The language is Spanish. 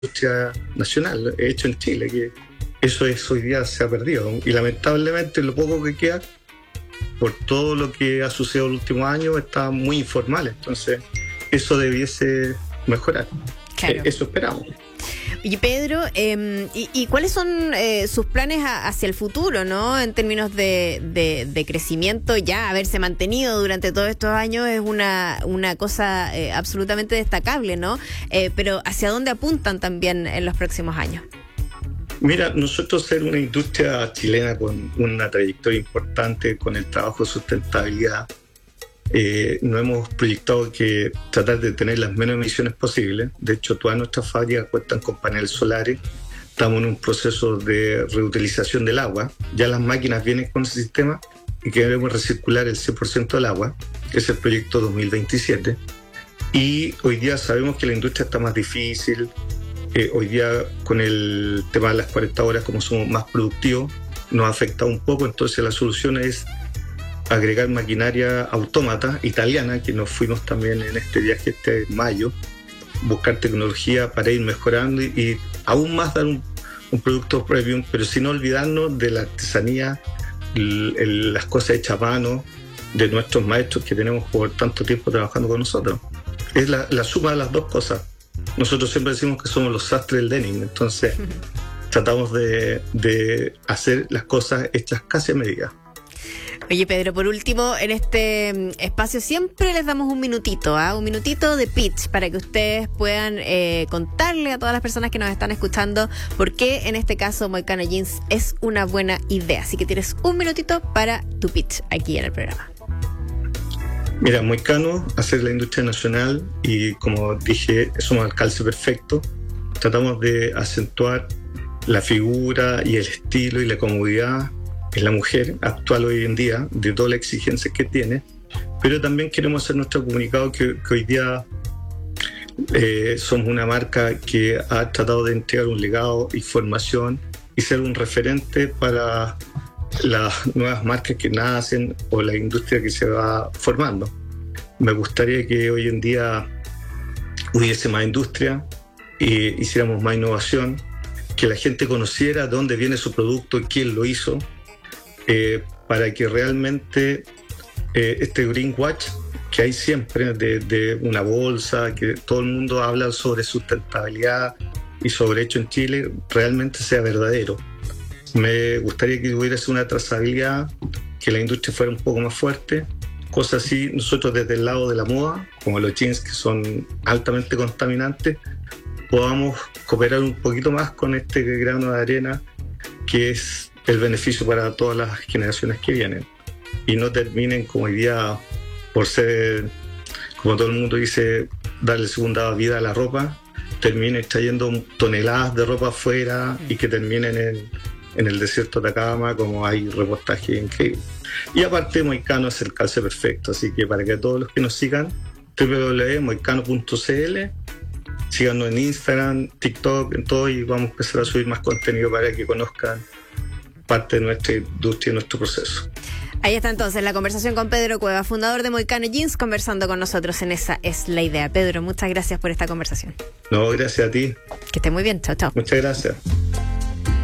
industria nacional, hecho en Chile, que eso hoy día se ha perdido. Y lamentablemente lo poco que queda, por todo lo que ha sucedido en los últimos años, está muy informal. Entonces, eso debiese mejorar. Claro. Eso esperamos. Oye, Pedro, ¿y cuáles son sus planes hacia el futuro, ¿no? En términos de crecimiento, ya haberse mantenido durante todos estos años es una cosa absolutamente destacable, ¿no? Pero ¿hacia dónde apuntan también en los próximos años? Mira, nosotros ser una industria chilena con una trayectoria importante, con el trabajo de sustentabilidad, nos hemos proyectado que tratar de tener las menos emisiones posibles. De hecho, todas nuestras fábricas cuentan con paneles solares. Estamos en un proceso de reutilización del agua. Ya las máquinas vienen con ese sistema y queremos recircular el 100% del agua, que es el proyecto 2027. Y hoy día sabemos que la industria está más difícil. Hoy día con el tema de las 40 horas, como somos más productivos, nos ha afectado un poco. Entonces la solución es agregar maquinaria autómata italiana, que nos fuimos también en este viaje en mayo, buscar tecnología para ir mejorando y aún más dar un producto premium, pero sin olvidarnos de la artesanía, las cosas hechas a mano de nuestros maestros que tenemos por tanto tiempo trabajando con nosotros. Es la suma de las dos cosas. Nosotros siempre decimos que somos los sastres del denim, entonces tratamos de hacer las cosas hechas casi a medida. Oye, Pedro, por último, en este espacio siempre les damos un minutito de pitch para que ustedes puedan contarle a todas las personas que nos están escuchando por qué en este caso Moicano Jeans es una buena idea. Así que tienes un minutito para tu pitch aquí en el programa. Mira, Moicano, hacer la industria nacional y como dije, somos el calce perfecto. Tratamos de acentuar la figura y el estilo y la comodidad en la mujer actual hoy en día, de todas las exigencias que tiene, pero también queremos hacer nuestro comunicado que hoy día somos una marca que ha tratado de entregar un legado y formación y ser un referente para las nuevas marcas que nacen o la industria que se va formando. Me gustaría que hoy en día hubiese más industria, hiciéramos más innovación, que la gente conociera de dónde viene su producto y quién lo hizo, para que realmente este greenwash que hay siempre de una bolsa, que todo el mundo habla sobre sustentabilidad y sobre hecho en Chile, realmente sea verdadero. Me gustaría que hubiera una trazabilidad, que la industria fuera un poco más fuerte, cosas así. Nosotros desde el lado de la moda, como los jeans que son altamente contaminantes, podamos cooperar un poquito más con este grano de arena que es el beneficio para todas las generaciones que vienen y no terminen como hoy día por ser, como todo el mundo dice, darle segunda vida a la ropa, terminen trayendo toneladas de ropa afuera y que terminen en el desierto de Atacama, como hay reportajes increíbles. Y aparte Moicano es el calce perfecto, así que para que todos los que nos sigan, www.moicano.cl, síganos en Instagram, TikTok, en todo, y vamos a empezar a subir más contenido para que conozcan parte de nuestra industria y nuestro proceso. Ahí está entonces la conversación con Pedro Cueva, fundador de Moicano Jeans, conversando con nosotros en Esa es la Idea. Pedro, muchas gracias por esta conversación. No, gracias a ti. Que esté muy bien, chao, chao. Muchas gracias.